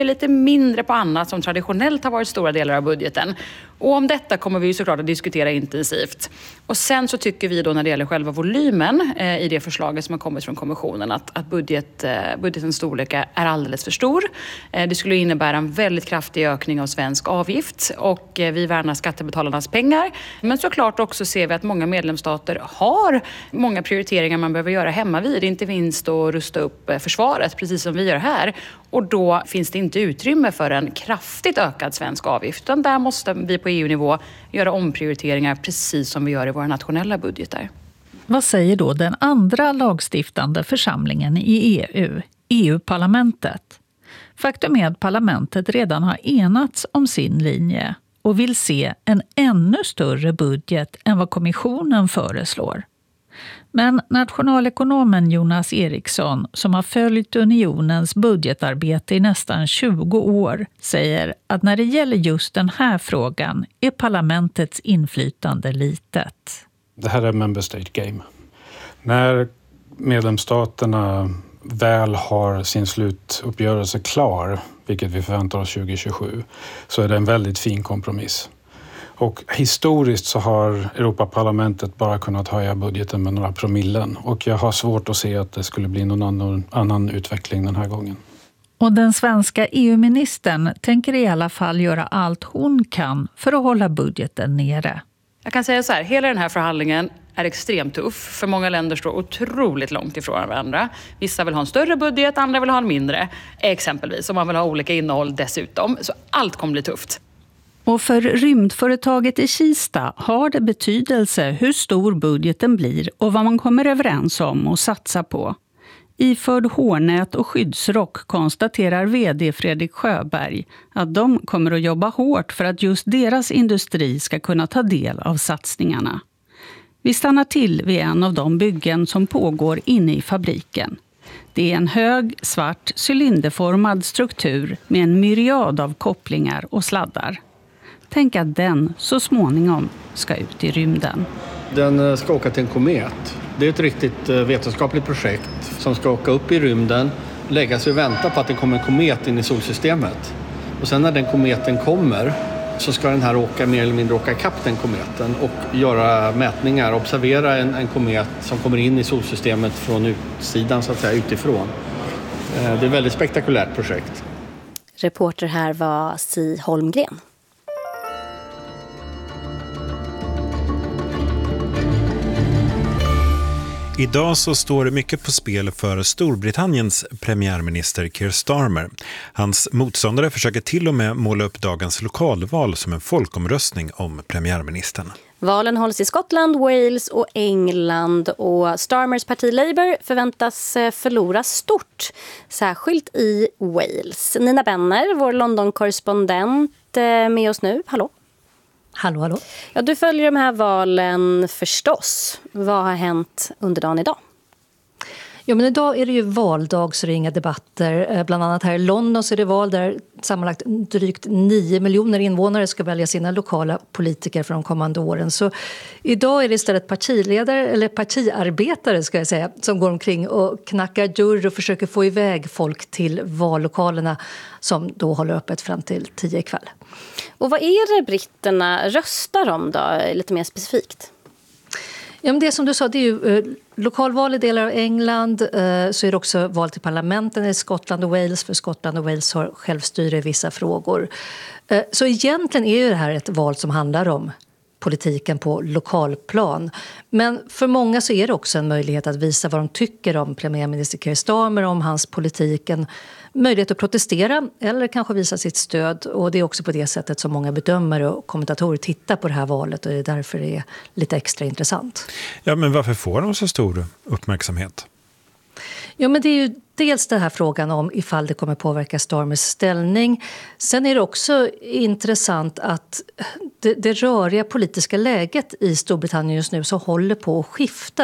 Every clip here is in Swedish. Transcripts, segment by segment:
lite mindre på annat som traditionellt har varit stora delar av budgeten. Och om detta kommer vi ju såklart att diskutera intensivt. Och sen så tycker vi då när det gäller själva volymen i det förslaget som har kommit från kommissionen att budgetens storlek är alldeles för stor. Det skulle innebära en väldigt kraftig ökning av svensk avgift och vi värnar skattebetalarnas pengar. Men såklart också ser vi att många medlemsstater har många prioriteringar man behöver göra hemma vid. Inte minst att rusta upp försvaret, precis som vi gör här. Och då finns det inte utrymme för en kraftigt ökad svensk avgift. Utan där måste vi på EU-nivå göra omprioriteringar precis som vi gör i våra nationella budgetar. Vad säger då den andra lagstiftande församlingen i EU, EU-parlamentet? Faktum är att parlamentet redan har enats om sin linje och vill se en ännu större budget än vad kommissionen föreslår. Men nationalekonomen Jonas Eriksson, som har följt unionens budgetarbete i nästan 20 år, säger att när det gäller just den här frågan är parlamentets inflytande litet. Det här är member state game. När medlemsstaterna väl har sin slutuppgörelse klar, vilket vi förväntar oss 2027, så är det en väldigt fin kompromiss. Och historiskt så har Europaparlamentet bara kunnat höja budgeten med några promillen. Och jag har svårt att se att det skulle bli någon annan utveckling den här gången. Och den svenska EU-ministern tänker i alla fall göra allt hon kan för att hålla budgeten nere. Jag kan säga så här, hela den här förhandlingen är extremt tuff. För många länder står otroligt långt ifrån varandra. Vissa vill ha en större budget, andra vill ha en mindre. Exempelvis, om man vill ha olika innehåll dessutom. Så allt kommer bli tufft. Och för rymdföretaget i Kista har det betydelse hur stor budgeten blir och vad man kommer överens om och satsa på. Iförd hårnät och skyddsrock konstaterar vd Fredrik Sjöberg att de kommer att jobba hårt för att just deras industri ska kunna ta del av satsningarna. Vi stannar till vid en av de byggen som pågår inne i fabriken. Det är en hög, svart, cylinderformad struktur med en myriad av kopplingar och sladdar. Tänk att den så småningom ska ut i rymden. Den ska åka till en komet. Det är ett riktigt vetenskapligt projekt som ska åka upp i rymden, lägga sig och vänta på att det kommer en komet in i solsystemet. Och sen när den kometen kommer så ska den här mer eller mindre åka ikapp den kometen och göra mätningar, observera en komet som kommer in i solsystemet från utsidan, så att säga, utifrån. Det är ett väldigt spektakulärt projekt. Reporter här var Si Holmgren. Idag så står det mycket på spel för Storbritanniens premiärminister Keir Starmer. Hans motståndare försöker till och med måla upp dagens lokalval som en folkomröstning om premiärministern. Valen hålls i Skottland, Wales och England och Starmers parti Labour förväntas förlora stort, särskilt i Wales. Nina Benner, vår London-korrespondent, med oss nu. Hallå? Hallå. Ja, du följer de här valen förstås. Vad har hänt under dagen idag? Ja, men idag är det ju valdag så det är inga debatter. Bland annat här i London så är det val där sammanlagt drygt 9 miljoner invånare ska välja sina lokala politiker för de kommande åren. Så idag är det istället partiledare, eller partiarbetare ska jag säga, som går omkring och knackar dörr och försöker få iväg folk till vallokalerna som då håller öppet fram till 10 ikväll. Och vad är det britterna röstar om då, lite mer specifikt? Ja, men det som du sa, det är ju lokalval i delar av England, så är det också val till parlamenten i Skottland och Wales, för Skottland och Wales har självstyre i vissa frågor. Så egentligen är ju det här ett val som handlar om politiken på lokalplan. Men för många så är det också en möjlighet att visa vad de tycker om premiärminister Keir Starmer, om hans politik, en möjlighet att protestera eller kanske visa sitt stöd. Och det är också på det sättet som många bedömare och kommentatorer tittar på det här valet och det är därför det är lite extra intressant. Ja, men varför får de så stor uppmärksamhet? Ja, men det är ju dels den här frågan om ifall det kommer påverka Starmers ställning. Sen är det också intressant att det röriga politiska läget i Storbritannien just nu så håller på att skifta.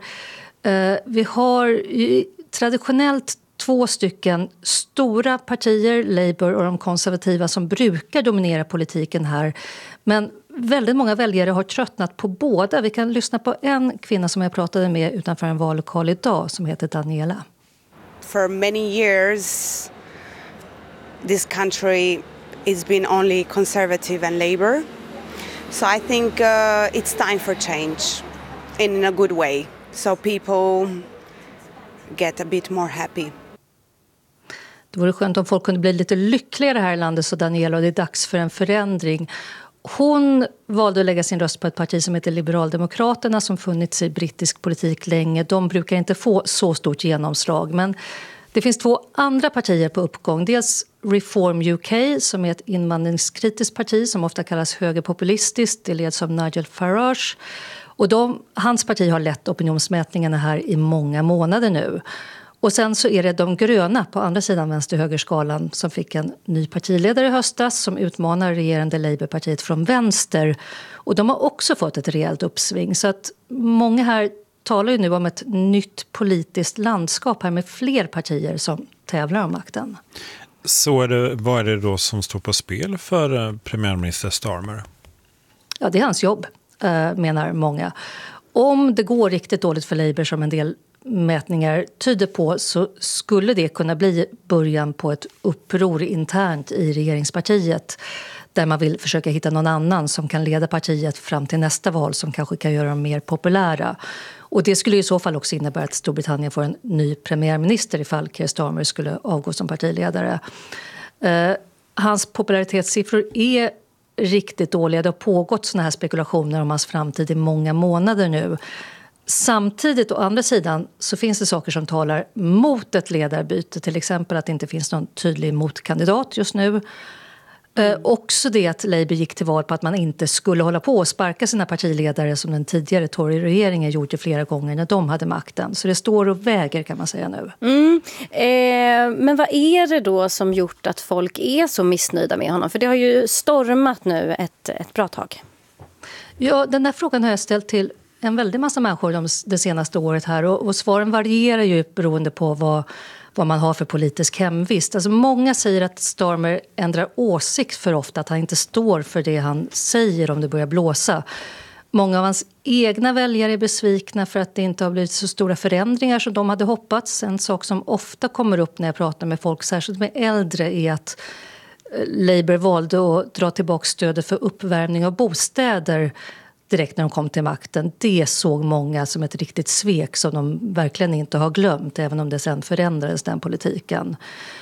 Vi har traditionellt 2 stycken stora partier, Labour och de konservativa, som brukar dominera politiken här. Men väldigt många väljare har tröttnat på båda. Vi kan lyssna på en kvinna som jag pratade med utanför en vallokal idag som heter Daniela. For many years this country has been only Conservative and Labour. So I think it's time for change in a good way. So people get a bit more happy. Det vore skönt om folk kunde bli lite lyckligare här i landet, så Daniela, och det är dags för en förändring. Hon valde att lägga sin röst på ett parti som heter Liberaldemokraterna, som funnits i brittisk politik länge. De brukar inte få så stort genomslag, men det finns 2 andra partier på uppgång. Dels Reform UK, som är ett invandringskritiskt parti som ofta kallas högerpopulistiskt. Det leds av Nigel Farage. Och hans parti har lett opinionsmätningarna här i många månader nu. Och sen så är det de gröna på andra sidan vänster-högerskalan som fick en ny partiledare i höstas som utmanar regerande Labourpartiet från vänster. Och de har också fått ett rejält uppsving. Så att många här talar ju nu om ett nytt politiskt landskap här med fler partier som tävlar om makten. Så vad är det då som står på spel för premiärminister Starmer? Ja, det är hans jobb, menar många. Om det går riktigt dåligt för Labour, som en del mätningar tyder på, så skulle det kunna bli början på ett uppror internt i regeringspartiet, där man vill försöka hitta någon annan som kan leda partiet fram till nästa val, som kanske kan göra dem mer populära. Och det skulle i så fall också innebära att Storbritannien får en ny premiärminister ifall Keir Starmer skulle avgå som partiledare. Hans popularitetssiffror är riktigt dåliga. Det har pågått såna här spekulationer om hans framtid i många månader nu. Samtidigt, å andra sidan, så finns det saker som talar mot ett ledarbyte. Till exempel att det inte finns någon tydlig motkandidat just nu. Också det att Labour gick till val på att man inte skulle hålla på och sparka sina partiledare som den tidigare Tory-regeringen gjorde flera gånger när de hade makten. Så det står och väger, kan man säga nu. Men vad är det då som gjort att folk är så missnöjda med honom? För det har ju stormat nu ett bra tag. Ja, den där frågan har jag ställt till en väldig massa människor det senaste året här. Och svaren varierar ju beroende på vad man har för politisk hemvist. Alltså många säger att Starmer ändrar åsikt för ofta, att han inte står för det han säger om det börjar blåsa. Många av hans egna väljare är besvikna för att det inte har blivit så stora förändringar som de hade hoppats. En sak som ofta kommer upp när jag pratar med folk, särskilt med äldre, är att Labour valde att dra tillbaka stödet för uppvärmning av bostäder direkt när de kom till makten. Det såg många som ett riktigt svek som de verkligen inte har glömt, även om det sen förändrades, den politiken.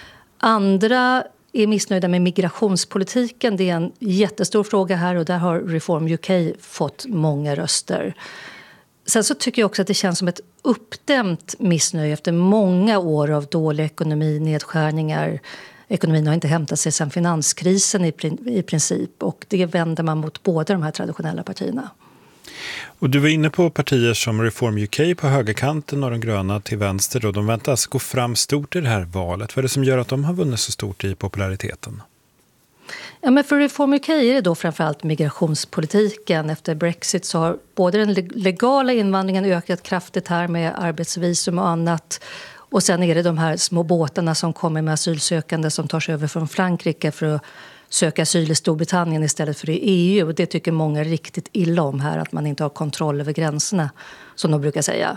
Andra är missnöjda med migrationspolitiken. Det är en jättestor fråga här, och där har Reform UK fått många röster. Sen så tycker jag också att det känns som ett uppdämt missnöje efter många år av dålig ekonomi, nedskärningar. Ekonomin har inte hämtat sig sedan finanskrisen i princip, och det vänder man mot båda de här traditionella partierna. Och du var inne på partier som Reform UK på högerkanten och de gröna till vänster. Och de väntas gå fram stort i det här valet. Vad är det som gör att de har vunnit så stort i populariteten? Ja, men för Reform UK är det då framförallt migrationspolitiken. Efter Brexit så har både den legala invandringen ökat kraftigt här med arbetsvisum och annat. Och sen är det de här små båtarna som kommer med asylsökande som tar sig över från Frankrike för att söka asyl i Storbritannien istället för i EU. Och det tycker många riktigt illa om här, att man inte har kontroll över gränserna, som de brukar säga.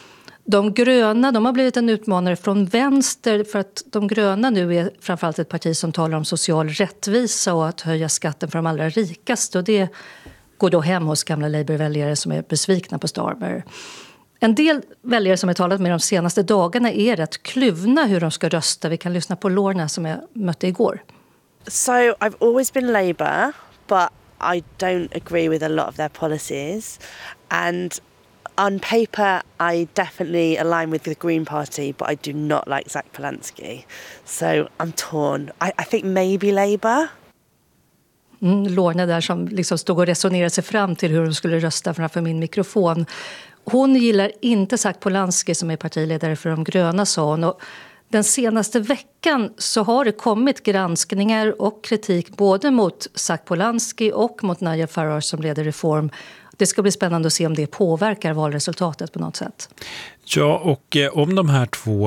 De gröna, de har blivit en utmanare från vänster, för att de gröna nu är framförallt ett parti som talar om social rättvisa och att höja skatten för de allra rikaste. Och det går då hem hos gamla Labour-väljare som är besvikna på Starmer. En del väljare som jag talat med de senaste dagarna är rätt kluvna hur de ska rösta. Vi kan lyssna på Lorna som jag mötte igår. So I've always been Labour, but I don't agree with a lot of their policies. And on paper, I definitely align with the Green Party, but I do not like Zach Polanski. So I'm torn. I think maybe Labour. Lorna där som liksom stod och resonerade sig fram till hur de skulle rösta framför min mikrofon. Hon gillar inte Zach Polanski som är partiledare för de gröna, sa hon. Och den senaste veckan så har det kommit granskningar och kritik både mot Zach Polanski och mot Nigel Farage som leder Reform. Det ska bli spännande att se om det påverkar valresultatet på något sätt. Ja, och om de här två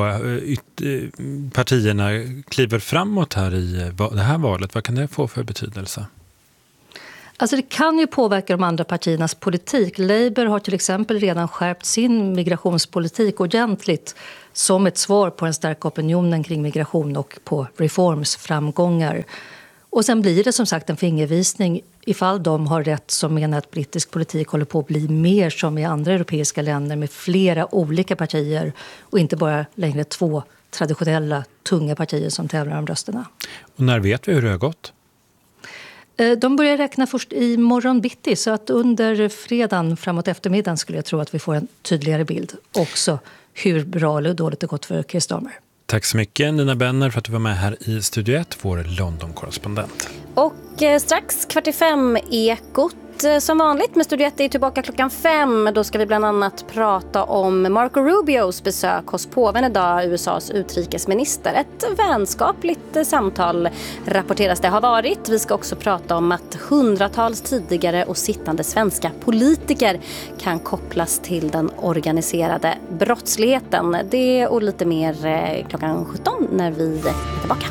partierna kliver framåt här i det här valet, vad kan det få för betydelse? Alltså det kan ju påverka de andra partiernas politik. Labour har till exempel redan skärpt sin migrationspolitik ordentligt som ett svar på den starka opinionen kring migration och på Reforms framgångar. Och sen blir det som sagt en fingervisning ifall de har rätt som menar att brittisk politik håller på att bli mer som i andra europeiska länder med flera olika partier och inte bara längre 2 traditionella tunga partier som tävlar om rösterna. Och när vet vi hur det har gått? De börjar räkna först i morgon bitti, så att under fredagen framåt eftermiddagen skulle jag tro att vi får en tydligare bild också hur bra eller dåligt det gått för Keir Starmer. Tack så mycket Nina Benner för att du var med här i Studio 1, vår London-korrespondent. Och strax 4:45 Ekot. Som vanligt med Studio 1 är tillbaka 5:00. Då ska vi bland annat prata om Marco Rubios besök hos påven idag, USAs utrikesminister. Ett vänskapligt samtal rapporteras det har varit. Vi ska också prata om att hundratals tidigare och sittande svenska politiker kan kopplas till den organiserade brottsligheten. Det och lite mer 17:00 när vi är tillbaka.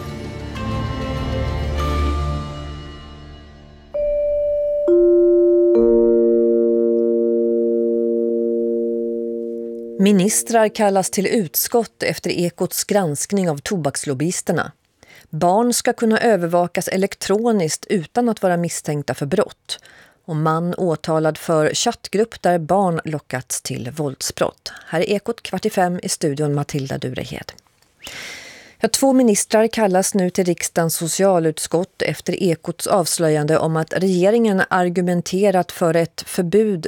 Ministrar kallas till utskott efter Ekots granskning av tobakslobbyisterna. Barn ska kunna övervakas elektroniskt utan att vara misstänkta för brott. Och man åtalad för chattgrupp där barn lockats till våldsbrott. Här är Ekot 4:45 i studion Matilda Durehed. 2 ministrar kallas nu till riksdagens socialutskott efter Ekots avslöjande om att regeringen argumenterat för ett förbud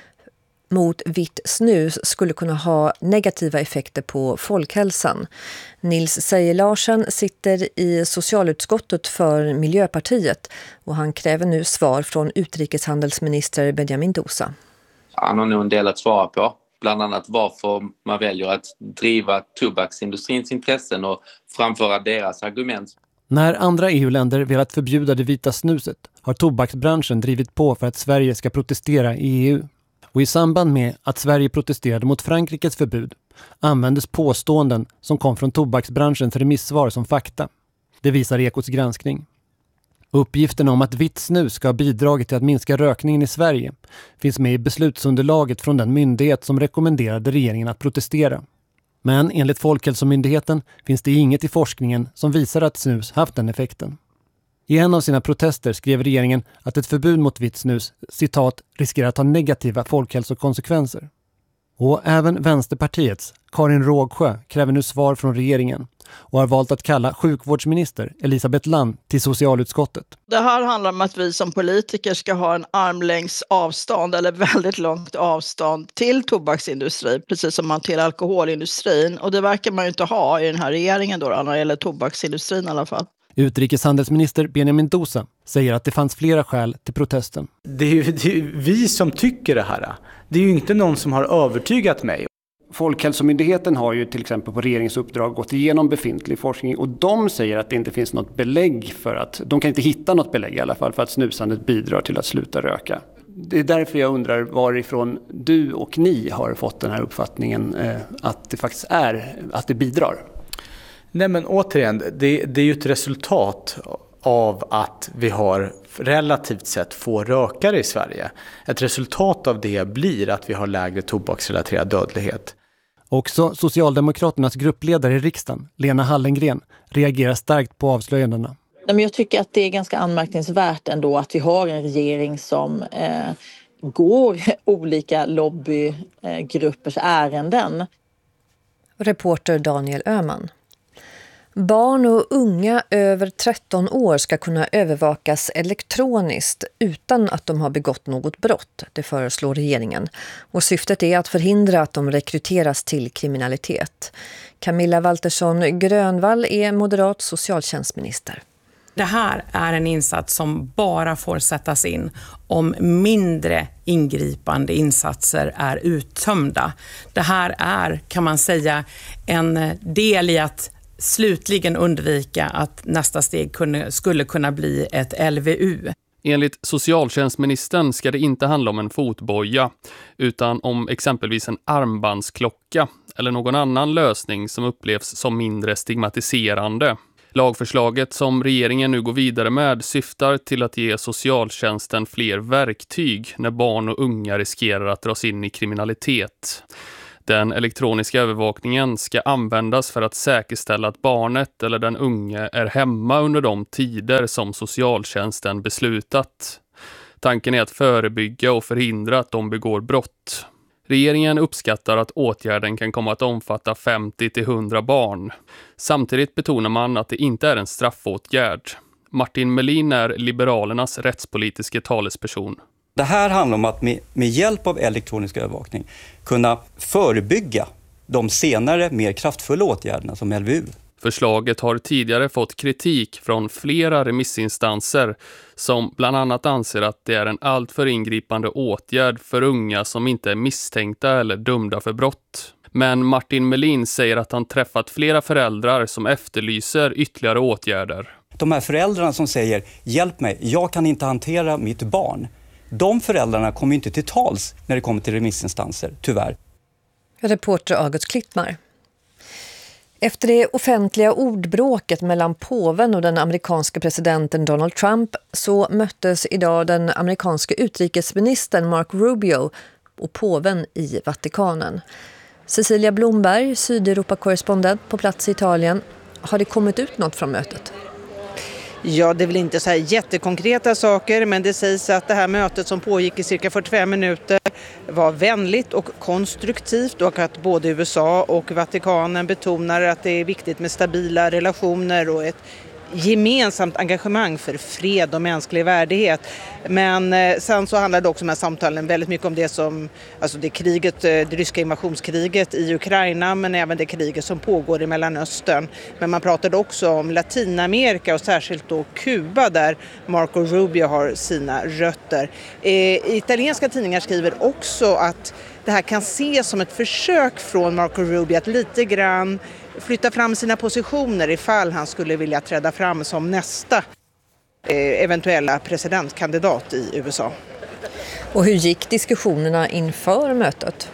mot vitt snus skulle kunna ha negativa effekter på folkhälsan. Nils Sejer-Larsen sitter i socialutskottet för Miljöpartiet och han kräver nu svar från utrikeshandelsminister Benjamin Dousa. Han har nog en del att svara på. Bland annat varför man väljer att driva tobaksindustrins intressen och framföra deras argument. När andra EU-länder velat förbjuda det vita snuset har tobaksbranschen drivit på för att Sverige ska protestera i EU. Och i samband med att Sverige protesterade mot Frankrikes förbud användes påståenden som kom från tobaksbranschens remissvar som fakta. Det visar Ekots granskning. Uppgiften om att vitt snus ska ha bidragit till att minska rökningen i Sverige finns med i beslutsunderlaget från den myndighet som rekommenderade regeringen att protestera. Men enligt Folkhälsomyndigheten finns det inget i forskningen som visar att snus haft den effekten. I en av sina protester skrev regeringen att ett förbud mot vitt snus, citat, riskerar att ha negativa folkhälsokonsekvenser. Och även Vänsterpartiets Karin Rågsjö kräver nu svar från regeringen och har valt att kalla sjukvårdsminister Elisabeth Land till socialutskottet. Det här handlar om att vi som politiker ska ha en armlängds avstånd eller väldigt långt avstånd till tobaksindustrin, precis som man till alkoholindustrin. Och det verkar man ju inte ha i den här regeringen då, när det gäller tobaksindustrin i alla fall. Utrikeshandelsminister Benjamin Dousa säger att det fanns flera skäl till protesten. Det är ju vi som tycker det här. Det är ju inte någon som har övertygat mig. Folkhälsomyndigheten har ju till exempel på regeringens uppdrag gått igenom befintlig forskning och de säger att det inte finns något belägg för att, de kan inte hitta något belägg i alla fall för att snusandet bidrar till att sluta röka. Det är därför jag undrar varifrån du och ni har fått den här uppfattningen att det faktiskt är, att det bidrar. Nej men återigen, det är ju ett resultat av att vi har relativt sett få rökare i Sverige. Ett resultat av det blir att vi har lägre tobaksrelaterad dödlighet. Också Socialdemokraternas gruppledare i riksdagen, Lena Hallengren, reagerar starkt på avslöjandena. Men jag tycker att det är ganska anmärkningsvärt ändå att vi har en regering som går olika lobbygruppers ärenden. Reporter Daniel Öhman. Barn och unga över 13 år ska kunna övervakas elektroniskt utan att de har begått något brott, det föreslår regeringen. Och syftet är att förhindra att de rekryteras till kriminalitet. Camilla Waltersson Grönvall är moderat socialtjänstminister. Det här är en insats som bara får sättas in om mindre ingripande insatser är uttömda. Det här är, kan man säga, en del i att slutligen undvika att nästa steg skulle kunna bli ett LVU. Enligt socialtjänstministern ska det inte handla om en fotboja utan om exempelvis en armbandsklocka eller någon annan lösning som upplevs som mindre stigmatiserande. Lagförslaget som regeringen nu går vidare med syftar till att ge socialtjänsten fler verktyg när barn och unga riskerar att dras in i kriminalitet. Den elektroniska övervakningen ska användas för att säkerställa att barnet eller den unge är hemma under de tider som socialtjänsten beslutat. Tanken är att förebygga och förhindra att de begår brott. Regeringen uppskattar att åtgärden kan komma att omfatta 50-100 barn. Samtidigt betonar man att det inte är en straffåtgärd. Martin Melin är Liberalernas rättspolitiska talesperson. Det här handlar om att med hjälp av elektronisk övervakning kunna förebygga de senare mer kraftfulla åtgärderna som LVU. Förslaget har tidigare fått kritik från flera remissinstanser som bland annat anser att det är en alltför ingripande åtgärd för unga som inte är misstänkta eller dömda för brott. Men Martin Melin säger att han träffat flera föräldrar som efterlyser ytterligare åtgärder. De här föräldrarna som säger hjälp mig, jag kan inte hantera mitt barn. De föräldrarna kommer inte till tals när det kommer till remissinstanser, tyvärr. Reporter August Klittmar. Efter det offentliga ordbråket mellan påven och den amerikanska presidenten Donald Trump så möttes idag den amerikanska utrikesministern Marco Rubio och påven i Vatikanen. Cecilia Blomberg, Sydeuropa-korrespondent på plats i Italien. Har det kommit ut något från mötet? Ja, det är väl inte så här jättekonkreta saker, men det sägs att det här mötet som pågick i cirka 45 minuter var vänligt och konstruktivt och att både USA och Vatikanen betonar att det är viktigt med stabila relationer och ett gemensamt engagemang för fred och mänsklig värdighet. Men sen så handlar det också med samtalen väldigt mycket om det som, alltså det kriget, det ryska invasionskriget i Ukraina, men även det kriget som pågår i Mellanöstern. Men man pratade också om Latinamerika och särskilt då Kuba där Marco Rubio har sina rötter. Italienska tidningar skriver också att det här kan ses som ett försök från Marco Rubio att lite grann flytta fram sina positioner ifall han skulle vilja träda fram som nästa eventuella presidentkandidat i USA. Och hur gick diskussionerna inför mötet?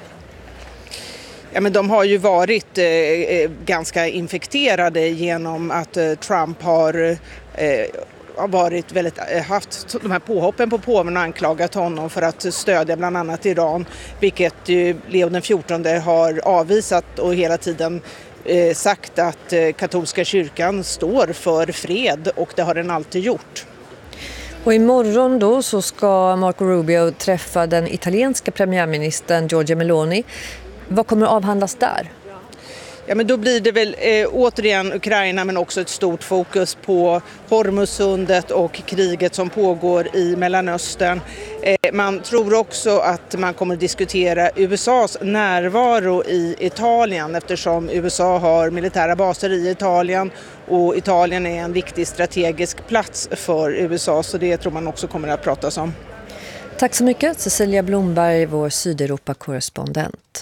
Ja, men de har ju varit ganska infekterade genom att Trump har varit haft de här påhoppen på påven och anklagat honom för att stödja bland annat Iran, vilket Leo den 14 har avvisat och hela tiden sagt att katolska kyrkan står för fred och det har den alltid gjort. Och imorgon då så ska Marco Rubio träffa den italienska premiärministern Giorgia Meloni. Vad kommer att avhandlas där? Ja, men då blir det väl återigen Ukraina men också ett stort fokus på Hormuzsundet och kriget som pågår i Mellanöstern. Man tror också att man kommer att diskutera USAs närvaro i Italien eftersom USA har militära baser i Italien och Italien är en viktig strategisk plats för USA, så det tror man också kommer att pratas om. Tack så mycket Cecilia Blomberg, vår Sydeuropa-korrespondent.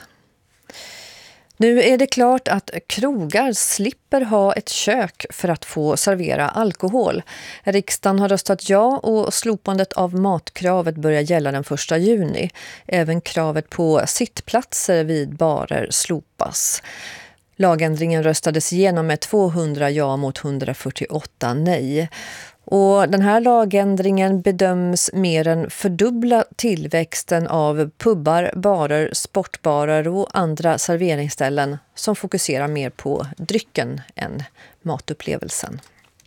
Nu är det klart att krogar slipper ha ett kök för att få servera alkohol. Riksdagen har röstat ja och slopandet av matkravet börjar gälla den 1 juni. Även kravet på sittplatser vid barer slopas. Lagändringen röstades igenom med 200 ja mot 148 nej. Och den här lagändringen bedöms mer än fördubbla tillväxten av pubbar, barer, sportbarer och andra serveringsställen som fokuserar mer på drycken än matupplevelsen.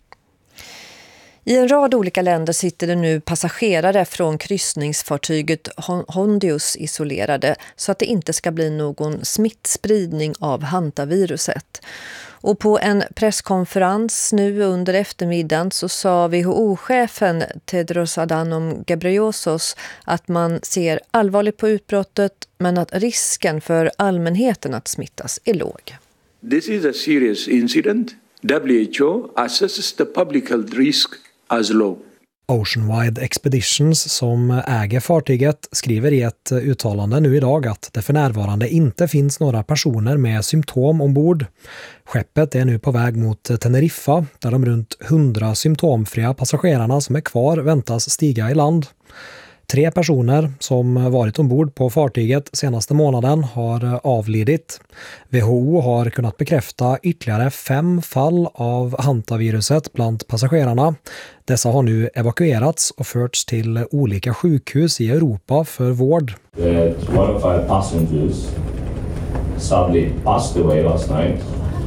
I en rad olika länder sitter det nu passagerare från kryssningsfartyget Hondius isolerade så att det inte ska bli någon smittspridning av hantaviruset. Och på en presskonferens nu under eftermiddagen så sa WHO-chefen Tedros Adhanom Ghebreyesus att man ser allvarligt på utbrottet men att risken för allmänheten att smittas är låg. This is a serious incident. WHO assesses the public health risk as low. Oceanwide Expeditions som äger fartyget skriver i ett uttalande nu idag att det för närvarande inte finns några personer med symptom ombord. Skeppet är nu på väg mot Teneriffa där de runt 100 symptomfria passagerarna som är kvar väntas stiga i land. 3 personer som varit ombord på fartyget senaste månaden har avlidit. WHO har kunnat bekräfta ytterligare 5 fall av hantaviruset bland passagerarna. Dessa har nu evakuerats och förts till olika sjukhus i Europa för vård. 25 passengers sadly passed away last night.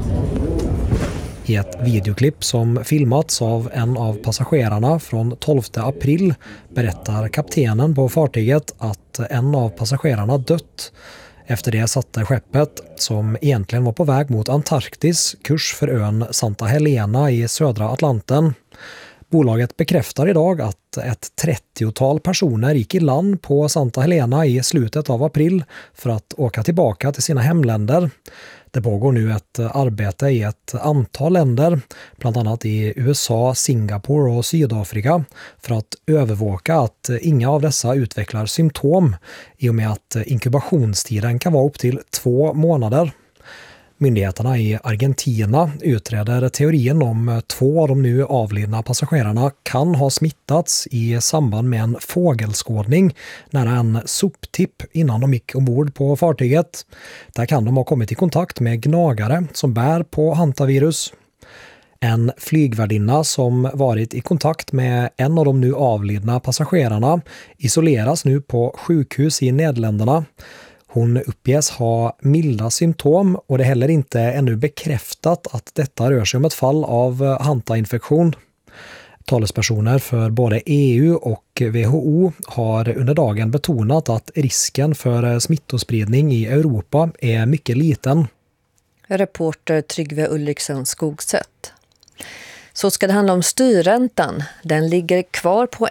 I ett videoklipp som filmats av en av passagerarna från 12 april berättar kaptenen på fartyget att en av passagerarna dött. Efter det satte skeppet, som egentligen var på väg mot Antarktis, kurs för ön Santa Helena i södra Atlanten. Bolaget bekräftar idag att ett 30-tal personer gick i land på Santa Helena i slutet av april för att åka tillbaka till sina hemländer. Det pågår nu ett arbete i ett antal länder, bland annat i USA, Singapore och Sydafrika, för att övervaka att inga av dessa utvecklar symptom i och med att inkubationstiden kan vara upp till 2 månader. Myndigheterna i Argentina utreder teorin om 2 av de nu avlidna passagerarna kan ha smittats i samband med en fågelskådning nära en soptipp innan de gick ombord på fartyget. Där kan de ha kommit i kontakt med gnagare som bär på hantavirus. En flygvärdinna som varit i kontakt med en av de nu avlidna passagerarna isoleras nu på sjukhus i Nederländerna. Hon uppges ha milda symptom och det är heller inte ännu bekräftat att detta rör sig om ett fall av hantainfektion. Talespersoner för både EU och WHO har under dagen betonat att risken för smittospridning i Europa är mycket liten. Reporter Tryggve Ulriksen Skogsätt. Så ska det handla om styrräntan. Den ligger kvar på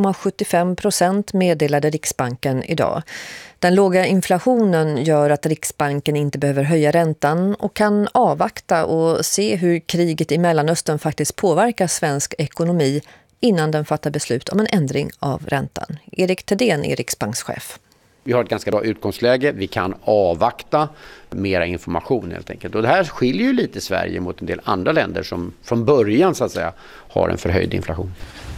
1,75% meddelade Riksbanken idag. Den låga inflationen gör att Riksbanken inte behöver höja räntan och kan avvakta och se hur kriget i Mellanöstern faktiskt påverkar svensk ekonomi innan den fattar beslut om en ändring av räntan. Erik Thedéen är riksbankschef. Vi har ett ganska bra utgångsläge. Vi kan avvakta mera information helt enkelt. Och det här skiljer ju lite Sverige mot en del andra länder som från början så att säga har en förhöjd inflation.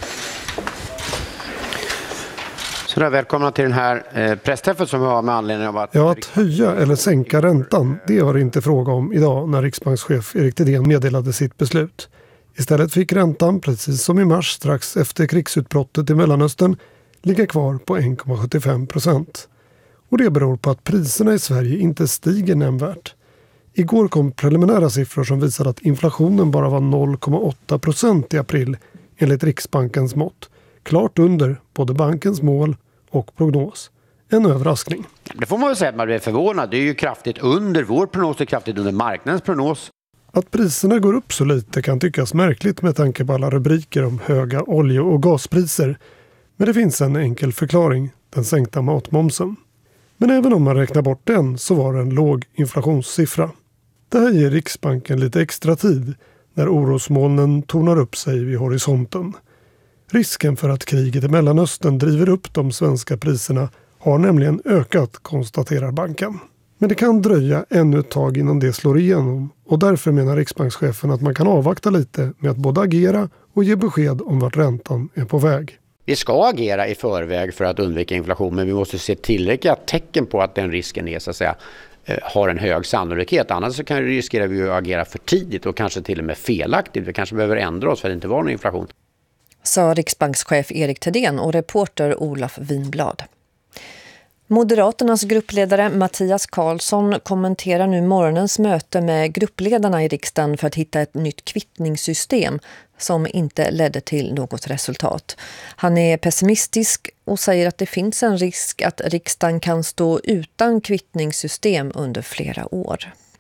Så där, välkomna till den här pressträffen som vi har med anledning av att... Ja, att höja eller sänka räntan, det var det inte fråga om idag när riksbankschef Erik Thedéen meddelade sitt beslut. Istället fick räntan, precis som i mars strax efter krigsutbrottet i Mellanöstern, ligga kvar på 1,75%. Och det beror på att priserna i Sverige inte stiger nämnvärt. Igår kom preliminära siffror som visade att inflationen bara var 0,8% i april enligt Riksbankens mått. Klart under både bankens mål och prognos. En överraskning. Det får man väl säga att man blir förvånad. Det är ju kraftigt under vår prognos och kraftigt under marknadens prognos. Att priserna går upp så lite kan tyckas märkligt med tanke på alla rubriker om höga olje- och gaspriser. Men det finns en enkel förklaring, den sänkta matmomsen. Men även om man räknar bort den så var det en låg inflationssiffra. Det här ger Riksbanken lite extra tid när orosmolnen tornar upp sig vid horisonten. Risken för att kriget i Mellanöstern driver upp de svenska priserna har nämligen ökat, konstaterar banken. Men det kan dröja ännu ett tag innan det slår igenom och därför menar riksbankschefen att man kan avvakta lite med att både agera och ge besked om vart räntan är på väg. Vi ska agera i förväg för att undvika inflation, men vi måste se tillräckliga tecken på att den risken är, så att säga, har en hög sannolikhet. Annars så riskerar vi att agera för tidigt och kanske till och med felaktigt. Vi kanske behöver ändra oss för att det inte var någon inflation. Sa riksbankschef Erik Thedéen och reporter Olof Winblad. Moderaternas gruppledare Mattias Karlsson kommenterar nu morgonens möte med gruppledarna i riksdagen för att hitta ett nytt kvittningssystem som inte ledde till något resultat. Han är pessimistisk och säger att det finns en risk att riksdagen kan stå utan kvittningssystem under flera år.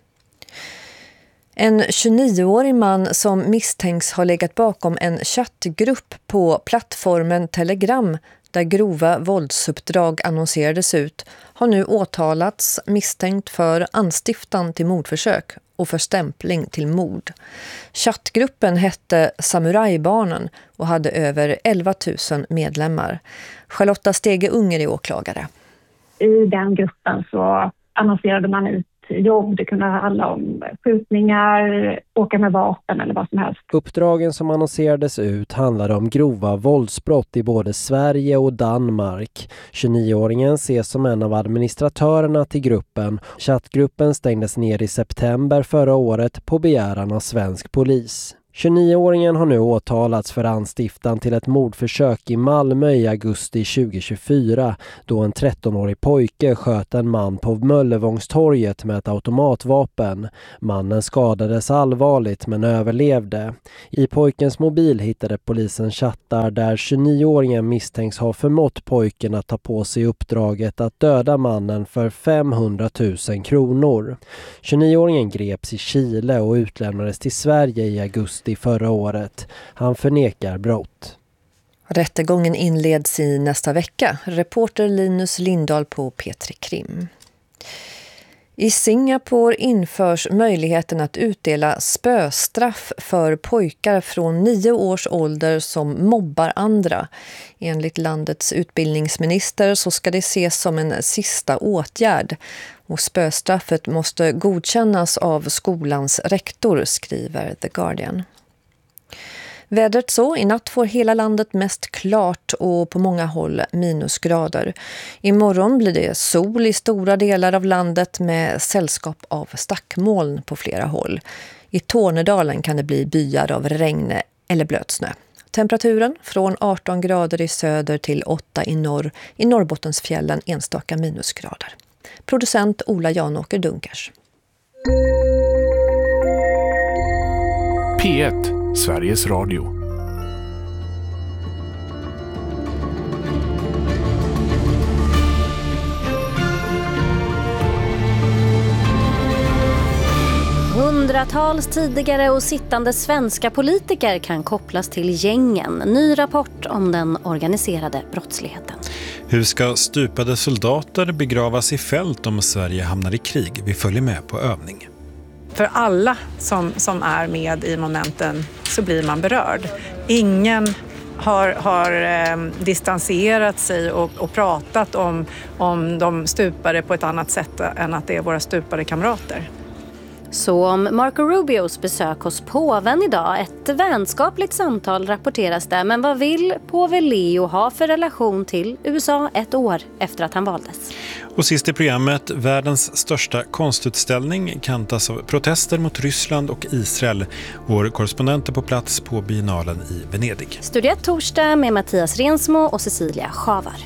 En 29-årig man som misstänks ha legat bakom en chattgrupp på plattformen Telegram där grova våldsuppdrag annonserades ut har nu åtalats misstänkt för anstiftan till mordförsök och för stämpling till mord. Chattgruppen hette Samurajbarnen och hade över 11 000 medlemmar. Charlotta Stege Unger är åklagare. I den gruppen så annonserade man ut jobb, det kunde handla om skjutningar, åka med vapen eller vad som helst. Uppdragen som annonserades ut handlade om grova våldsbrott i både Sverige och Danmark. 29-åringen ses som en av administratörerna till gruppen. Chattgruppen stängdes ner i september förra året på begäran av svensk polis. 29-åringen har nu åtalats för anstiftan till ett mordförsök i Malmö i augusti 2024 då en 13-årig pojke sköt en man på Möllevångstorget med ett automatvapen. Mannen skadades allvarligt men överlevde. I pojkens mobil hittade polisen chattar där 29-åringen misstänks ha förmått pojken att ta på sig uppdraget att döda mannen för 500 000 kronor. 29-åringen greps i Chile och utlämnades till Sverige i augusti förra året. Han förnekar brott. Rättegången inleds i nästa vecka. Reporter Linus Lindahl på P3 Krim. I Singapore införs möjligheten att utdela spöstraff för pojkar från 9 års ålder som mobbar andra. Enligt landets utbildningsminister så ska det ses som en sista åtgärd. Och spöstraffet måste godkännas av skolans rektor, skriver The Guardian. Vädret så, i natt får hela landet mest klart och på många håll minusgrader. Imorgon blir det sol i stora delar av landet med sällskap av stackmoln på flera håll. I Tornedalen kan det bli byar av regn eller blötsnö. Temperaturen från 18 grader i söder till 8 i norr. I Norrbottensfjällen enstaka minusgrader. Producent Ola Janåker Dunkers. P1, Sveriges Radio. Hundratals tidigare och sittande svenska politiker kan kopplas till gängen. Ny rapport om den organiserade brottsligheten. Hur ska stupade soldater begravas i fält om Sverige hamnar i krig? Vi följer med på övning. För alla som är med i momenten så blir man berörd. Ingen har distanserat sig och pratat om de stupade på ett annat sätt än att det är våra stupade kamrater. Så om Marco Rubios besök hos påven idag, ett vänskapligt samtal rapporteras där. Men vad vill påve Leo ha för relation till USA ett år efter att han valdes? Och sist i programmet, världens största konstutställning kantas av protester mot Ryssland och Israel. Vår korrespondent är på plats på biennalen i Venedig. Studio 1 torsdag med Mattias Rensmo och Cecilia Schavar.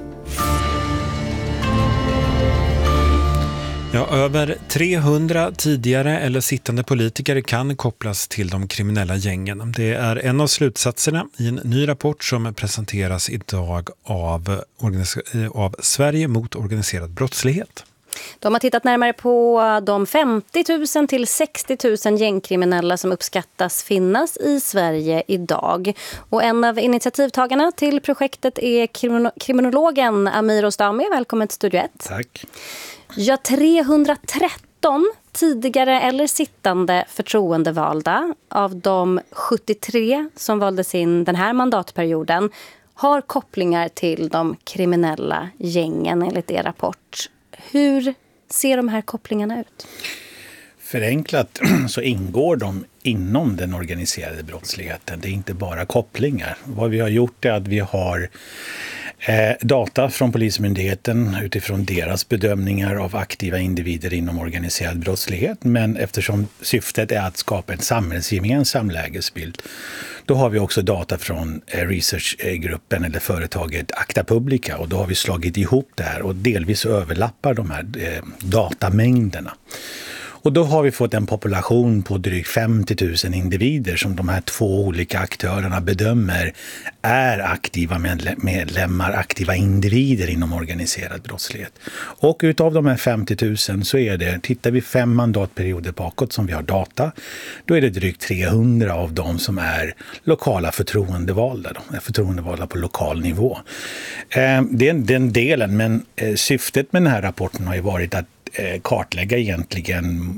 Ja, över 300 tidigare eller sittande politiker kan kopplas till de kriminella gängen. Det är en av slutsatserna i en ny rapport som presenteras idag av Sverige mot organiserad brottslighet. De har tittat närmare på de 50 000 till 60 000 gängkriminella som uppskattas finnas i Sverige idag. Och en av initiativtagarna till projektet är kriminologen Amir Ostami. Välkommen till Studio 1. Tack. Ja, 313 tidigare eller sittande förtroendevalda av de 73 som valdes in den här mandatperioden har kopplingar till de kriminella gängen enligt er rapport. Hur ser de här kopplingarna ut? Förenklat så ingår de inom den organiserade brottsligheten. Det är inte bara kopplingar. Vad vi har gjort är att vi har data från Polismyndigheten utifrån deras bedömningar av aktiva individer inom organiserad brottslighet. Men eftersom syftet är att skapa en samhällsgemensam lägesbild, då har vi också data från researchgruppen eller företaget Acta Publica, och då har vi slagit ihop det här och delvis överlappar de här datamängderna. Och då har vi fått en population på drygt 50 000 individer som de här två olika aktörerna bedömer är aktiva medlemmar, aktiva individer inom organiserad brottslighet. Och utav de här 50 000 så är det, tittar vi 5 mandatperioder bakåt som vi har data, då är det drygt 300 av dem som är lokala förtroendevalda. De är förtroendevalda på lokal nivå. Det är den delen, men syftet med den här rapporten har ju varit att kartlägga egentligen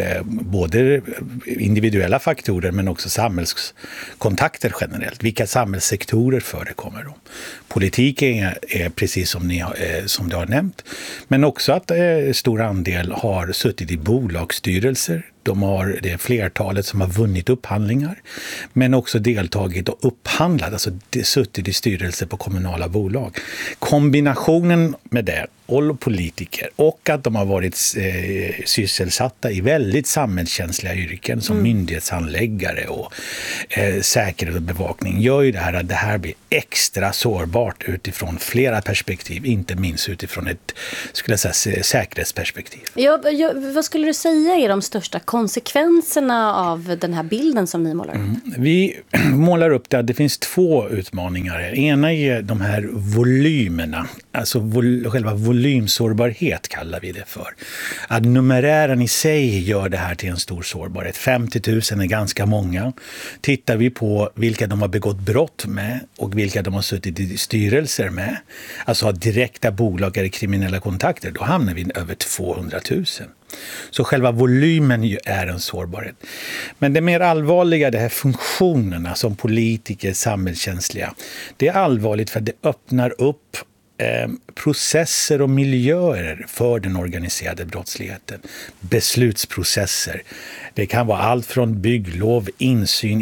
både individuella faktorer men också samhällskontakter generellt. Vilka samhällssektorer förekommer de? Politik är precis som du har nämnt, men också att stor andel har suttit i bolagsstyrelser. Det är flertalet som har vunnit upphandlingar, men också deltagit och upphandlat, alltså suttit i styrelser på kommunala bolag. Kombinationen med det, och politiker, och att de har varit sysselsatta i väldigt samhällskänsliga yrken som myndighetshandläggare och säkerhet och bevakning gör ju det här att det här blir extra sårbart utifrån flera perspektiv, inte minst utifrån ett, skulle jag säga, säkerhetsperspektiv. Vad skulle du säga är de största konsekvenserna av den här bilden som ni målar upp? Vi målar upp det finns två utmaningar. Ena är de här volymerna, alltså själva volymsårbarhet kallar vi det för. Att numerären i sig gör det här till en stor sårbarhet. 50 000 är ganska många. Tittar vi på vilka de har begått brott med och vilka de har suttit i styrelser med, alltså har direkta bolag eller kriminella kontakter, då hamnar vi över 200 000. Så själva volymen är en sårbarhet. Men det mer allvarliga, det här funktionerna som politiker, samhällskänsliga, det är allvarligt för att det öppnar upp processer och miljöer för den organiserade brottsligheten. Beslutsprocesser. Det kan vara allt från bygglov, insyn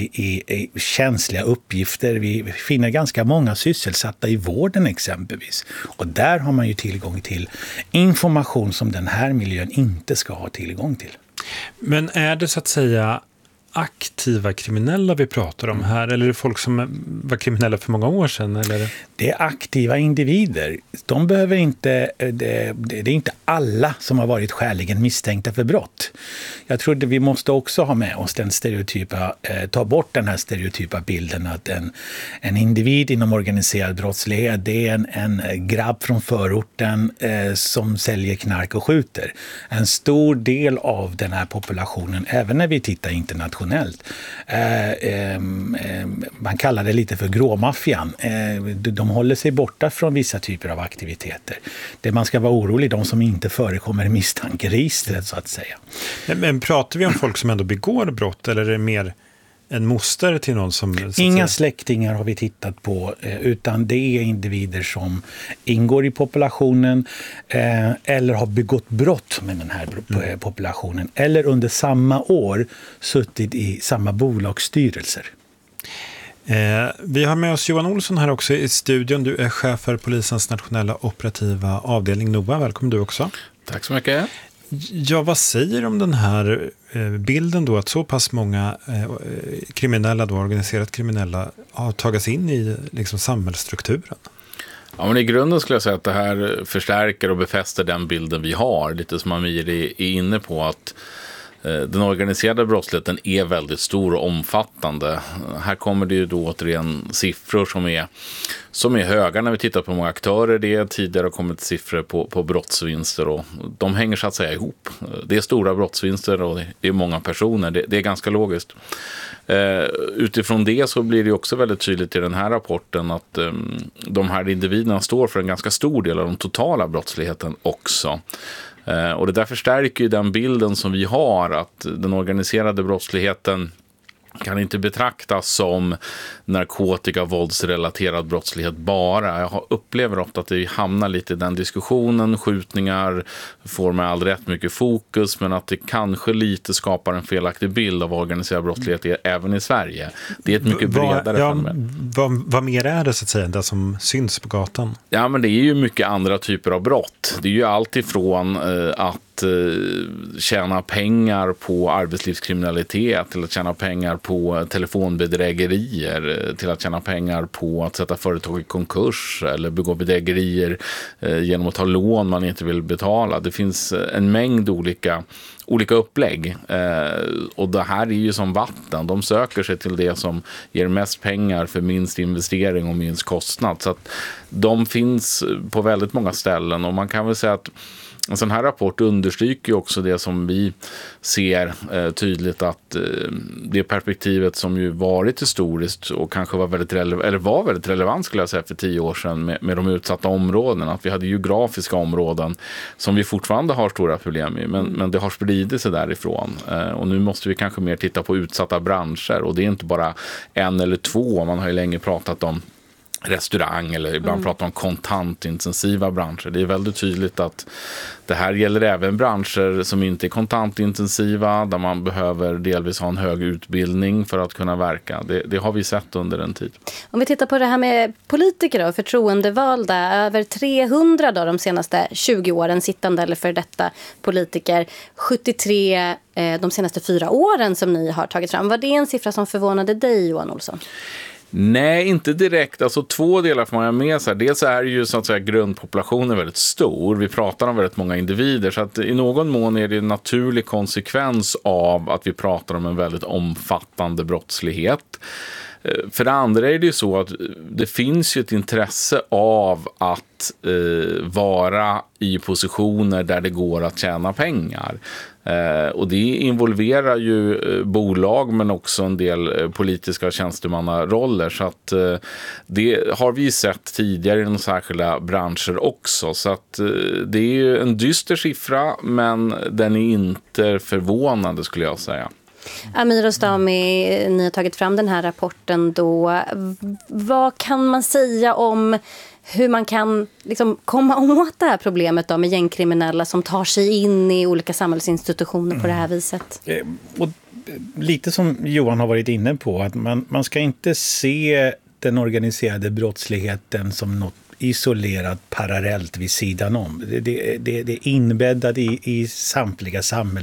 i känsliga uppgifter. Vi finner ganska många sysselsatta i vården exempelvis. Och där har man ju tillgång till information som den här miljön inte ska ha tillgång till. Men är det så att säga aktiva kriminella vi pratar om här, eller är det folk som var kriminella för många år sedan? Eller? Det är aktiva individer. De behöver inte, det är inte alla som har varit skäligen misstänkta för brott. Jag tror att vi måste också ha med oss den stereotypa, ta bort den här stereotypa bilden att en individ inom organiserad brottslighet, det är en grabb från förorten som säljer knark och skjuter. En stor del av den här populationen, även när vi tittar internationellt, man kallar det lite för gråmaffian. De håller sig borta från vissa typer av aktiviteter. Det man ska vara orolig, de som inte förekommer i misstankeregistret så att säga. Men pratar vi om folk som ändå begår brott, eller är det mer en moster till någon som... Inga släktingar har vi tittat på, utan det är individer som ingår i populationen eller har begått brott med den här populationen, eller under samma år suttit i samma bolagsstyrelser. Vi har med oss Johan Olsson här också i studion. Du är chef för polisens nationella operativa avdelning NOA. Välkommen du också. Tack så mycket. Ja, vad säger du om den här bilden då, att så pass många kriminella, då, organiserat kriminella, har tagits in i liksom samhällsstrukturen? Ja, men i grunden skulle jag säga att det här förstärker och befäster den bilden vi har. Lite som Amir är inne på, att den organiserade brottsligheten är väldigt stor och omfattande. Här kommer det ju då återigen siffror som är höga när vi tittar på många aktörer. Det är tidigare kommit siffror på brottsvinster, och de hänger så att säga ihop. Det är stora brottsvinster och det är många personer. Det är ganska logiskt. Utifrån det så blir det också väldigt tydligt i den här rapporten att de här individerna står för en ganska stor del av den totala brottsligheten också. Och det där förstärker ju den bilden som vi har, att den organiserade brottsligheten kan inte betraktas som narkotika- och våldsrelaterad brottslighet bara. Jag upplever ofta att det hamnar lite i den diskussionen. Skjutningar får med all rätt mycket fokus, men att det kanske lite skapar en felaktig bild av organiserad brottslighet även i Sverige. Det är ett mycket bredare fenomen. Vad mer är det så att säga, det som syns på gatan? Ja, men det är ju mycket andra typer av brott. Det är ju allt ifrån att tjäna pengar på arbetslivskriminalitet, till att tjäna pengar på telefonbedrägerier, till att tjäna pengar på att sätta företag i konkurs eller begå bedrägerier genom att ta lån man inte vill betala. Det finns en mängd olika olika upplägg. Och det här är ju som vatten. De söker sig till det som ger mest pengar för minst investering och minst kostnad. Så att de finns på väldigt många ställen, och man kan väl säga att en sån här rapport understryker ju också det som vi ser tydligt, att det perspektivet som ju varit historiskt och kanske var väldigt relevant skulle jag säga för 10 år sedan med de utsatta områdena, att vi hade geografiska områden som vi fortfarande har stora problem i, men det har spridit sig därifrån, och nu måste vi kanske mer titta på utsatta branscher, och det är inte bara en eller två. Man har ju länge pratat om restaurang eller ibland pratar om kontantintensiva branscher. Det är väldigt tydligt att det här gäller även branscher som inte är kontantintensiva, där man behöver delvis ha en hög utbildning för att kunna verka. Det har vi sett under en tid. Om vi tittar på det här med politiker och förtroendevalda, över 300 då de senaste 20 åren sittande eller för detta politiker, 73 de senaste 4 åren som ni har tagit fram. Var det en siffra som förvånade dig, Johan Olsson? Nej, inte direkt. Alltså 2 delar får man ha med sig. Dels är ju så att säga grundpopulationen väldigt stor. Vi pratar om väldigt många individer, så att i någon mån är det en naturlig konsekvens av att vi pratar om en väldigt omfattande brottslighet. För det andra är det ju så att det finns ju ett intresse av att vara i positioner där det går att tjäna pengar. Och det involverar ju bolag men också en del politiska tjänstemannaroller, så att det har vi sett tidigare i de särskilda branscher också, så att det är ju en dyster siffra, men den är inte förvånande skulle jag säga. Amir Ostami, ni har tagit fram den här rapporten då. Vad kan man säga om hur man kan liksom komma åt det här problemet då med gängkriminella som tar sig in i olika samhällsinstitutioner på det här viset? Och lite som Johan har varit inne på, att man ska inte se den organiserade brottsligheten som något isolerat parallellt vid sidan om. Det är inbäddat i samtliga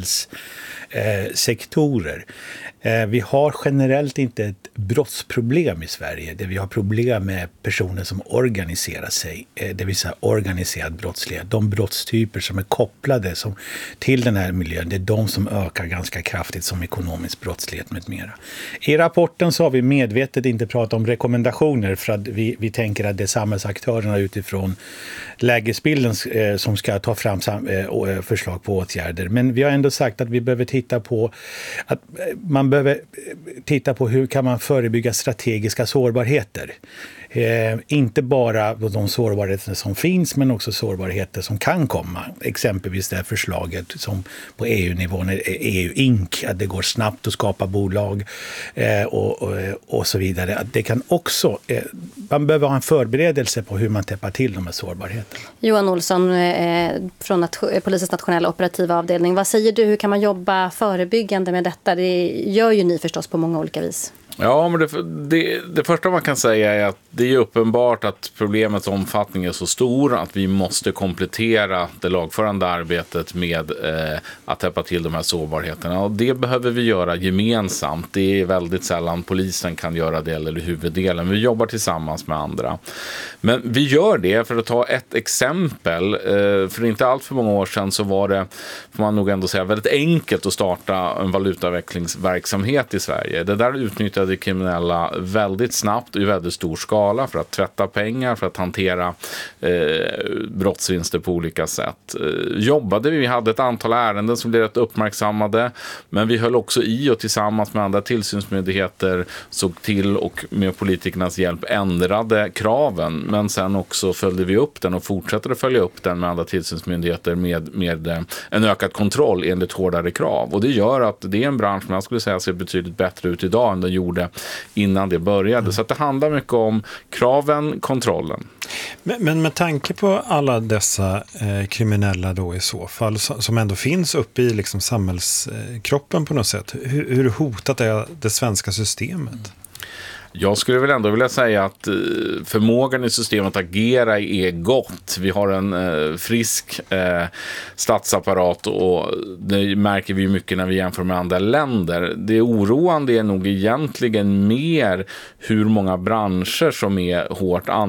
samhällssektorer. Vi har generellt inte ett brottsproblem i Sverige. Vi har problem med personer som organiserar sig, det vill säga organiserad brottslighet. De brottstyper som är kopplade till den här miljön, det är de som ökar ganska kraftigt, som ekonomisk brottslighet med mera. I rapporten så har vi medvetet inte pratat om rekommendationer, för att vi tänker att det är samhällsaktörerna utifrån lägesbilden som ska ta fram förslag på åtgärder. Men vi har ändå sagt att vi behöver titta på att man behöver titta på hur kan man förebygga strategiska sårbarheter. Inte bara de sårbarheter som finns, men också sårbarheter som kan komma. Exempelvis det här förslaget som på EU-nivån är EU-Inc. Att det går snabbt att skapa bolag och så vidare. Att det kan också, man behöver ha en förberedelse på hur man täppar till de här sårbarheterna. Johan Olsson från Polisens nationella operativa avdelning. Vad säger du, hur kan man jobba förebyggande med detta? Det gör ju ni förstås på många olika vis. Ja, men det första man kan säga är att det är uppenbart att problemets omfattning är så stor att vi måste komplettera det lagförande arbetet med att täppa till de här sårbarheterna. Och det behöver vi göra gemensamt. Det är väldigt sällan polisen kan göra det eller huvuddelen. Vi jobbar tillsammans med andra. Men vi gör det, för att ta ett exempel. För inte allt för många år sedan så var det, får man nog ändå säga, väldigt enkelt att starta en valutaväxlingsverksamhet i Sverige. Det där utnyttjade kriminella väldigt snabbt och i väldigt stor skala för att tvätta pengar, för att hantera brottsvinster på olika sätt. Vi hade ett antal ärenden som blev rätt uppmärksammade, men vi höll också i och tillsammans med andra tillsynsmyndigheter såg till och med politikernas hjälp ändrade kraven, men sen också följde vi upp den och fortsätter att följa upp den med andra tillsynsmyndigheter med en ökad kontroll enligt hårdare krav. Och det gör att det är en bransch som jag skulle säga ser betydligt bättre ut idag än den gjorde innan det började. Så att det handlar mycket om kraven, kontrollen. Men med tanke på alla dessa kriminella då i så fall som ändå finns uppe i liksom samhällskroppen på något sätt, hur hotat är det svenska systemet? Jag skulle väl ändå vilja säga att förmågan i systemet att agera är gott. Vi har en frisk statsapparat och det märker vi mycket när vi jämför med andra länder. Det oroande är nog egentligen mer hur många branscher som är hårt ansatta.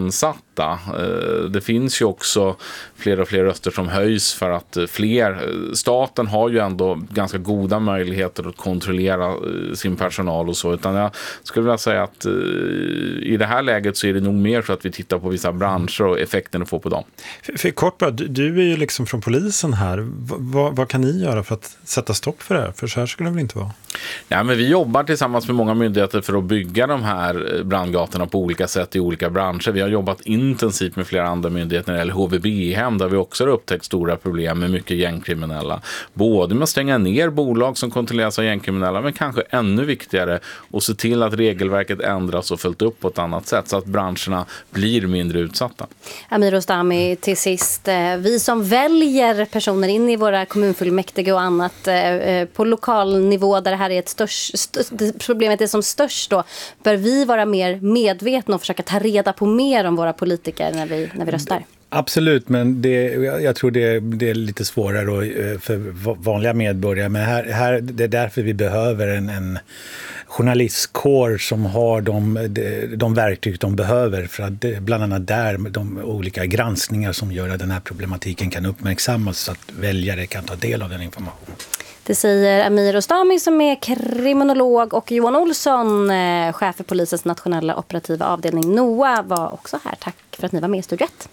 detta. Det finns ju också fler och fler röster som höjs för att staten har ju ändå ganska goda möjligheter att kontrollera sin personal och så, utan jag skulle vilja säga att i det här läget så är det nog mer så att vi tittar på vissa branscher och effekten det får på dem. För kort bara, du är ju liksom från polisen här. Vad kan ni göra för att sätta stopp för det här? För så här skulle det väl inte vara? Ja, men vi jobbar tillsammans med många myndigheter för att bygga de här brandgatorna på olika sätt i olika branscher. Vi har jobbat intensivt med flera andra myndigheter eller HVB-hem där vi också har upptäckt stora problem med mycket gängkriminella. Både med att stänga ner bolag som kontrolleras av gängkriminella, men kanske ännu viktigare att se till att regelverket ändras och följt upp på ett annat sätt så att branscherna blir mindre utsatta. Amir Rostami, till sist, vi som väljer personer in i våra kommunfullmäktige och annat på lokal nivå där det här är problemet är som störst då, bör vi vara mer medvetna och försöka ta reda på mer om våra politiker när vi röstar? Absolut, men jag tror det är lite svårare för vanliga medborgare. Men här det är därför vi behöver en journalistkår som har de verktyg de behöver. För att bland annat där de olika granskningar som gör att den här problematiken kan uppmärksammas så att väljare kan ta del av den informationen. Det säger Amir Rostami som är kriminolog, och Johan Olsson, chef för polisens nationella operativa avdelning NOA, var också här. Tack för att ni var med i Studio 1.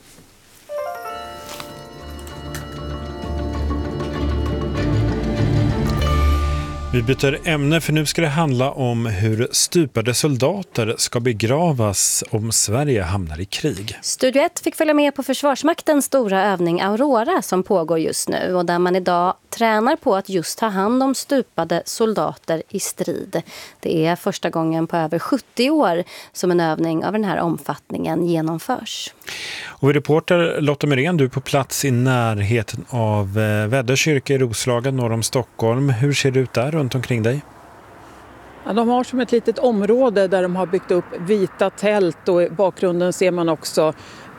Vi byter ämne för nu ska det handla om hur stupade soldater ska begravas om Sverige hamnar i krig. Studio 1 fick följa med på Försvarsmaktens stora övning Aurora som pågår just nu och där man idag tränar på att just ta hand om stupade soldater i strid. Det är första gången på över 70 år som en övning av den här omfattningen genomförs. Och reporter Lotta Myrén, du är på plats i närheten av Väddö kyrka i Roslagen norr om Stockholm. Hur ser det ut där runt omkring dig? Ja, de har som ett litet område där de har byggt upp vita tält och i bakgrunden ser man också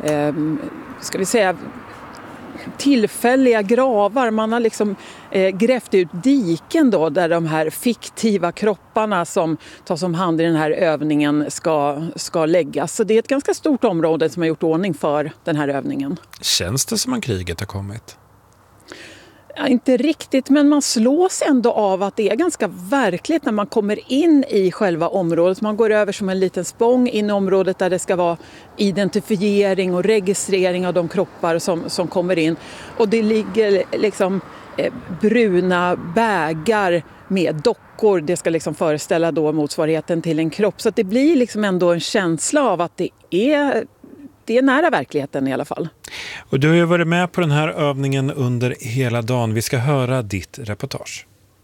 tillfälliga gravar. Man har liksom grävt ut diken då, där de här fiktiva kropparna som tas om hand i den här övningen ska läggas. Så det är ett ganska stort område som har gjort ordning för den här övningen. Känns det som att kriget har kommit? Ja, inte riktigt, men man slås ändå av att det är ganska verkligt när man kommer in i själva området. Man går över som en liten spång in i området där det ska vara identifiering och registrering av de kroppar som kommer in. Och det ligger liksom bruna bägar med dockor. Det ska liksom föreställa då motsvarigheten till en kropp. Så att det blir liksom ändå en känsla av att det är nära verkligheten i alla fall. Och du har ju varit med på den här övningen under hela dagen. Vi ska höra ditt reportage.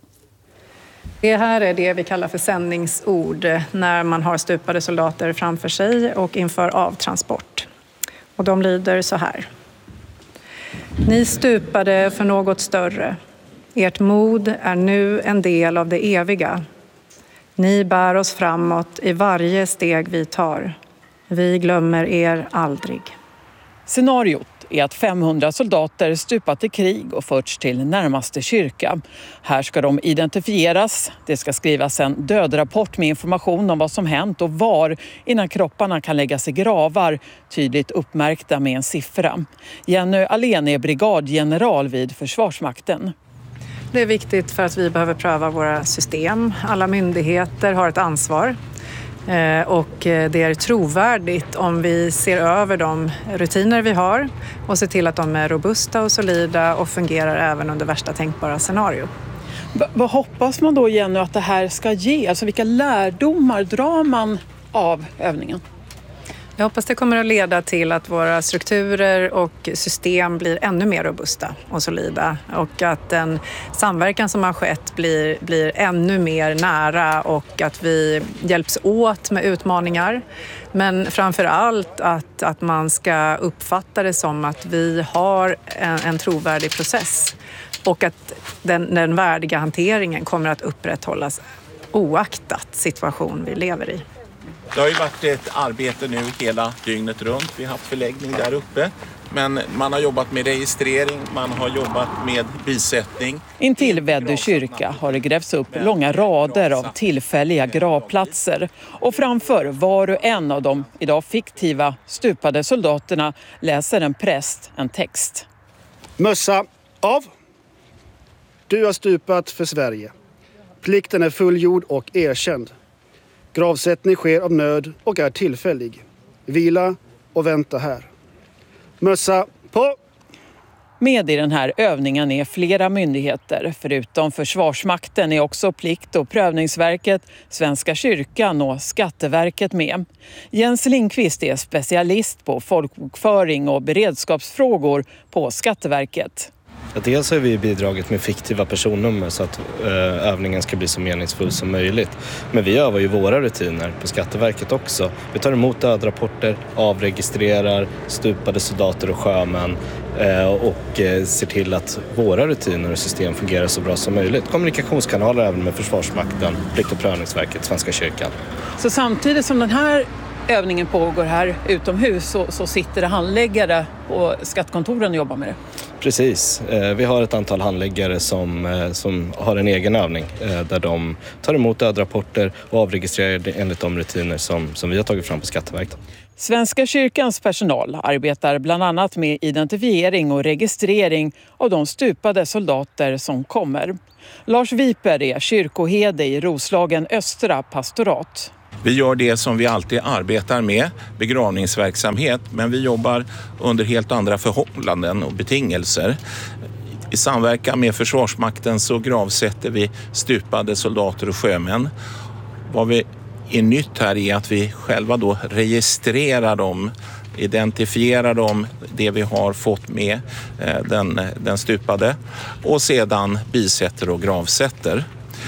Det här är det vi kallar för sändningsord när man har stupade soldater framför sig och inför avtransport. Och de lyder så här. Ni stupade för något större. Ert mod är nu en del av det eviga. Ni bär oss framåt i varje steg vi tar. Vi glömmer er aldrig. Scenariot är att 500 soldater stupat i krig och förts till närmaste kyrka. Här ska de identifieras. Det ska skrivas en dödrapport med information om vad som hänt och var innan kropparna kan läggas i gravar, tydligt uppmärkta med en siffra. Jenny Alén är brigadgeneral vid Försvarsmakten. Det är viktigt för att vi behöver pröva våra system. Alla myndigheter har ett ansvar. Och det är trovärdigt om vi ser över de rutiner vi har och ser till att de är robusta och solida och fungerar även under värsta tänkbara scenario. Vad hoppas man då, Jenny, att det här ska ge? Alltså vilka lärdomar drar man av övningen? Jag hoppas det kommer att leda till att våra strukturer och system blir ännu mer robusta och solida och att den samverkan som har skett blir ännu mer nära och att vi hjälps åt med utmaningar. Men framför allt att man ska uppfatta det som att vi har en trovärdig process och att den värdiga hanteringen kommer att upprätthållas oaktat situation vi lever i. Det har ju varit ett arbete nu hela dygnet runt. Vi har haft förläggning där uppe. Men man har jobbat med registrering, man har jobbat med bisättning. Intill Väddö kyrka har det grävts upp långa rader av tillfälliga gravplatser. Och framför var och en av de idag fiktiva stupade soldaterna läser en präst en text. Mössa av. Du har stupat för Sverige. Plikten är fullgjord och erkänd. Gravsättning sker av nöd och är tillfällig. Vila och vänta här. Mössa på! Med i den här övningen är flera myndigheter. Förutom Försvarsmakten är också Plikt- och prövningsverket, Svenska kyrkan och Skatteverket med. Jens Lindqvist är specialist på folkbokföring och beredskapsfrågor på Skatteverket. Dels har vi bidragit med fiktiva personnummer så att övningen ska bli så meningsfull som möjligt. Men vi övar ju våra rutiner på Skatteverket också. Vi tar emot dödrapporter, avregistrerar stupade soldater och sjömän och ser till att våra rutiner och system fungerar så bra som möjligt. Kommunikationskanaler även med Försvarsmakten, Plikt- och prövningsverket, Svenska kyrkan. Så samtidigt som den här övningen pågår här utomhus så sitter det handläggare på skattekontoren och jobbar med det? Precis. Vi har ett antal handläggare som har en egen övning där de tar emot dödrapporter och avregistrerar det enligt de rutiner som vi har tagit fram på Skatteverket. Svenska kyrkans personal arbetar bland annat med identifiering och registrering av de stupade soldater som kommer. Lars Viper är kyrkoherde i Roslagen Östra pastorat. Vi gör det som vi alltid arbetar med, begravningsverksamhet, men vi jobbar under helt andra förhållanden och betingelser. I samverkan med Försvarsmakten så gravsätter vi stupade soldater och sjömän. Vad vi är nytt här är att vi själva då registrerar dem, identifierar dem, det vi har fått med den stupade, och sedan bisätter och gravsätter.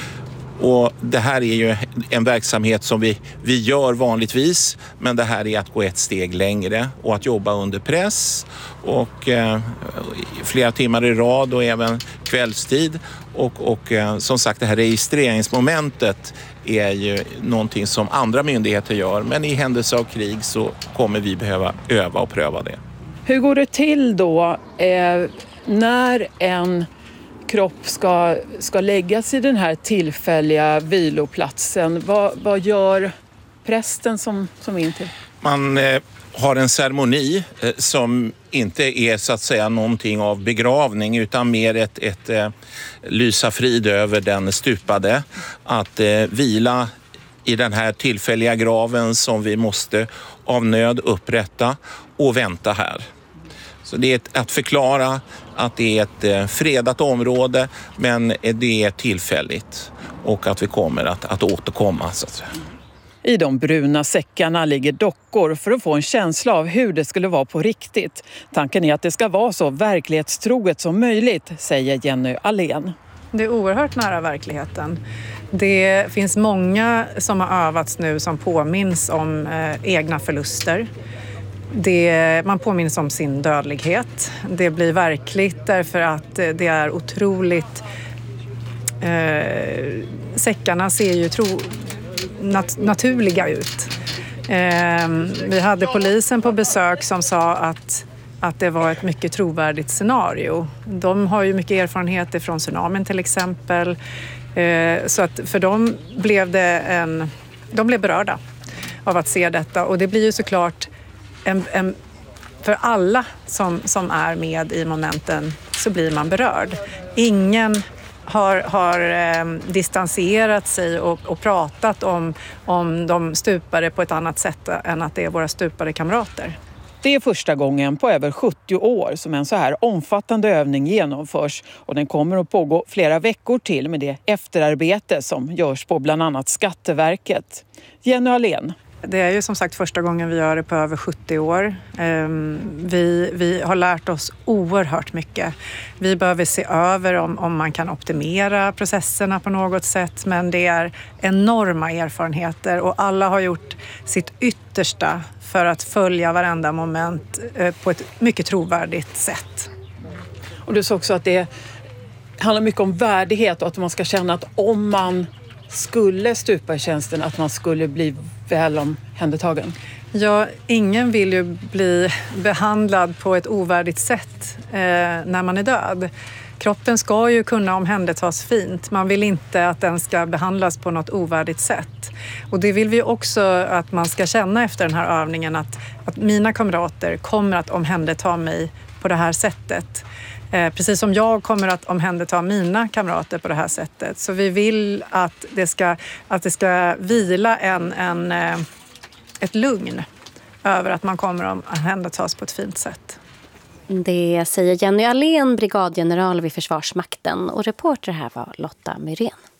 Och det här är ju en verksamhet som vi gör vanligtvis, men det här är att gå ett steg längre och att jobba under press och flera timmar i rad och även kvällstid. Och som sagt, det här registreringsmomentet är ju någonting som andra myndigheter gör, men i händelse av krig så kommer vi behöva öva och pröva det. Hur går det till då när en kropp ska läggas i den här tillfälliga viloplatsen? Vad gör prästen som är in till? Man har en ceremoni som inte är så att säga någonting av begravning utan mer ett lysa frid över den stupade. Att vila i den här tillfälliga graven som vi måste av nöd upprätta och vänta här. Så det är att förklara att det är ett fredat område, men det är tillfälligt och att vi kommer att återkomma så att säga. I de bruna säckarna ligger dockor för att få en känsla av hur det skulle vara på riktigt. Tanken är att det ska vara så verklighetstroget som möjligt, säger Jenny Alén. Det är oerhört nära verkligheten. Det finns många som har övats nu som påminns om egna förluster. Man påminns om sin dödlighet. Det blir verkligt därför att det är otroligt... säckarna ser ju naturliga ut. Vi hade polisen på besök som sa att det var ett mycket trovärdigt scenario. De har ju mycket erfarenhet från tsunamin till exempel. Så att för dem blev de blev berörda av att se detta. Och det blir ju såklart för alla som är med i momenten så blir man berörd. Ingen har distanserat sig och pratat om de stupade på ett annat sätt än att det är våra stupade kamrater. Det är första gången på över 70 år som en så här omfattande övning genomförs och den kommer att pågå flera veckor till med det efterarbete som görs på bland annat Skatteverket. Jenny Alén. Det är ju som sagt första gången vi gör det på över 70 år. Vi har lärt oss oerhört mycket. Vi behöver se över om man kan optimera processerna på något sätt. Men det är enorma erfarenheter och alla har gjort sitt yttersta för att följa varenda moment på ett mycket trovärdigt sätt. Och du sa också att det handlar mycket om värdighet och att man ska känna att om man skulle stupa i tjänsten att man skulle bli väl omhändertagen. Ja, ingen vill ju bli behandlad på ett ovärdigt sätt när man är död. Kroppen ska ju kunna omhändertas fint. Man vill inte att den ska behandlas på något ovärdigt sätt. Och det vill vi också att man ska känna efter den här övningen, att mina kamrater kommer att omhänderta mig på det här sättet. Precis som jag kommer att omhänderta mina kamrater på det här sättet. Så vi vill att det ska vila ett lugn över att man kommer att omhändertas på ett fint sätt. Det säger Jenny Allén, brigadgeneral vid Försvarsmakten, och reporter här var Lotta Myrén.